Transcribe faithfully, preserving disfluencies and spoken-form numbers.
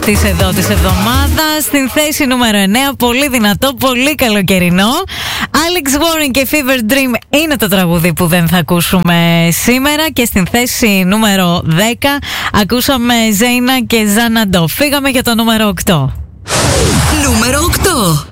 αυτής εδώ της εβδομάδας. Στην θέση νούμερο εννέα, πολύ δυνατό, πολύ καλοκαιρινό. Alex Warren και Fever Dream είναι το τραγούδι που δεν θα ακούσουμε σήμερα. Και στην θέση νούμερο δέκα ακούσαμε Ζέινα και Ζάναντο. Φύγαμε για το νούμερο οκτώ. Νούμερο οκτώ.